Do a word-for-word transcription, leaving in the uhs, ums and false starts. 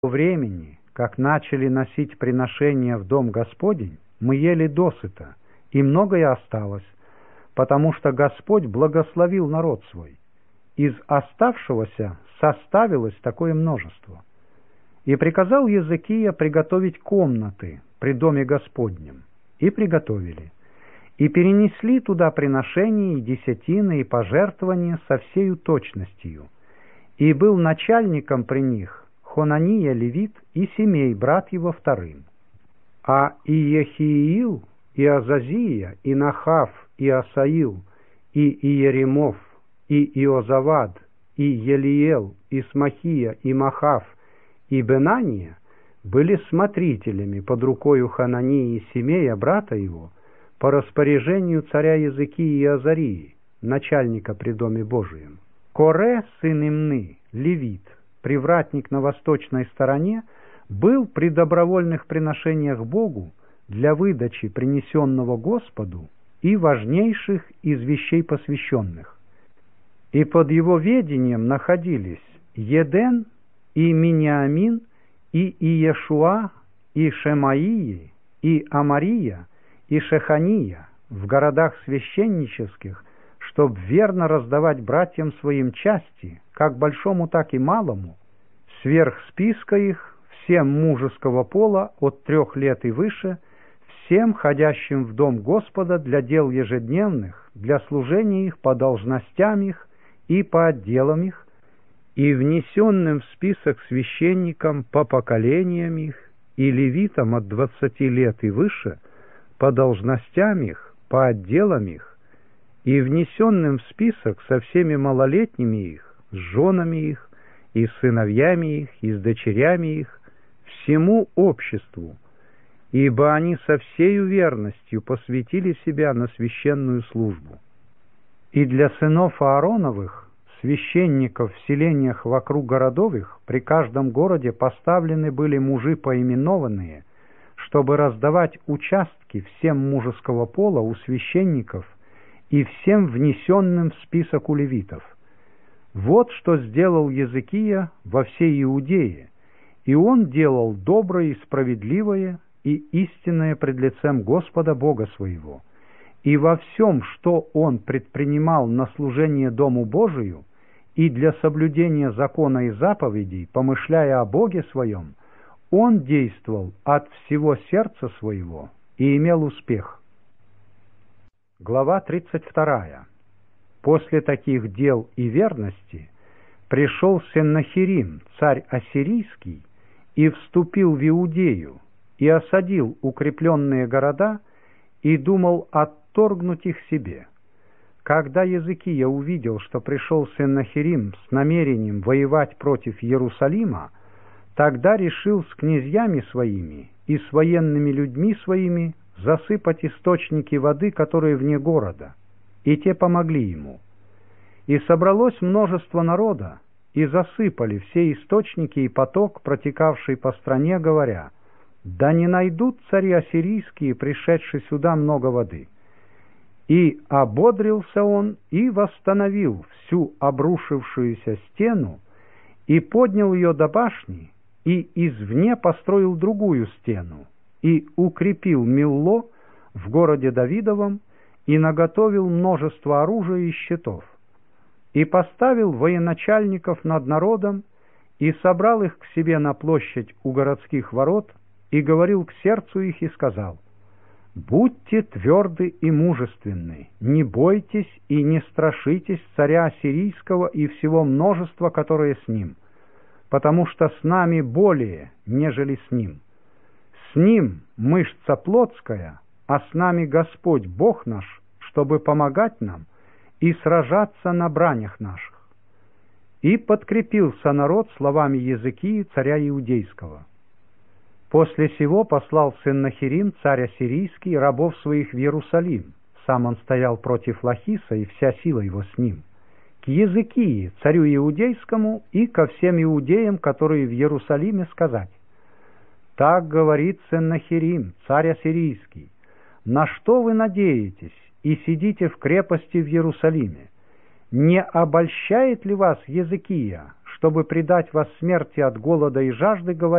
времени, как начали носить приношения в дом Господень, мы ели досыта, и многое осталось, потому что Господь благословил народ свой. Из оставшегося составилось такое множество. И приказал Езекия приготовить комнаты при доме Господнем, и приготовили, и перенесли туда приношения и десятины и пожертвования со всею точностью, и был начальником при них Хонания левит и Семей, брат его, вторым. А Иехиил, и Азазия, и Нахав, и Асаил, и Иеремов, и Иозавад, и Елиел, и Смахия, и Махав, и Бенания были смотрителями под рукою Ханании и Семея, брата его, по распоряжению царя Езекии и Азарии, начальника при доме Божием. Коре, сын Имны, левит, привратник на восточной стороне, был при добровольных приношениях Богу для выдачи принесенного Господу и важнейших из вещей посвященных. И под его ведением находились Еден и Миниамин, и Иешуа, и Шемаии, и Амария, и Шехания в городах священнических, чтоб верно раздавать братьям своим части, как большому, так и малому, сверх списка их, всем мужеского пола от трех лет и выше, всем ходящим в дом Господа для дел ежедневных, для служения их по должностям их и по отделам их, и внесенным в список священникам по поколениям их, и левитам от двадцати лет и выше, по должностям их, по отделам их, и внесенным в список со всеми малолетними их, с женами их, и с сыновьями их, и с дочерями их, всему обществу, ибо они со всею верностью посвятили себя на священную службу. И для сынов Аароновых, священников в селениях вокруг городов их, при каждом городе поставлены были мужи поименованные, чтобы раздавать участки всем мужеского пола у священников и всем внесенным в список у левитов. Вот что сделал Езекия во всей Иудее, и он делал доброе и справедливое и истинное пред лицем Господа Бога своего. И во всем, что он предпринимал на служение Дому Божию и для соблюдения закона и заповедей, помышляя о Боге своем, он действовал от всего сердца своего и имел успех. Глава тридцать вторая. После таких дел и верности пришел Сеннахерим, царь ассирийский, и вступил в Иудею, и осадил укрепленные города, и думал отторгнуть их себе. Когда Езекия увидел, что пришел Сеннахерим с намерением воевать против Иерусалима, тогда решил с князьями своими и с военными людьми своими засыпать источники воды, которые вне города, и те помогли ему. И собралось множество народа, и засыпали все источники и поток, протекавший по стране, говоря: «Да не найдут цари ассирийские, пришедшие сюда, много воды». И ободрился он, и восстановил всю обрушившуюся стену, и поднял ее до башни, и извне построил другую стену, и укрепил Милло в городе Давидовом, и наготовил множество оружия и щитов, и поставил военачальников над народом, и собрал их к себе на площадь у городских ворот, и говорил к сердцу их, и сказал: «Будьте тверды и мужественны, не бойтесь и не страшитесь царя ассирийского и всего множества, которое с ним, потому что с нами более, нежели с ним. С ним мышца плотская, а с нами Господь Бог наш, чтобы помогать нам и сражаться на бранях наших». И подкрепился народ словами Езекии, царя Иудейского. После сего послал Сеннахерим, царь ассирийский, рабов своих в Иерусалим. Сам он стоял против Лахиса, и вся сила его с ним. К Езекии, царю Иудейскому, и ко всем иудеям, которые в Иерусалиме, сказать: «Так говорит Сеннахерим, царь ассирийский: на что вы надеетесь и сидите в крепости в Иерусалиме? Не обольщает ли вас Езекия, чтобы предать вас смерти от голода и жажды, говорит: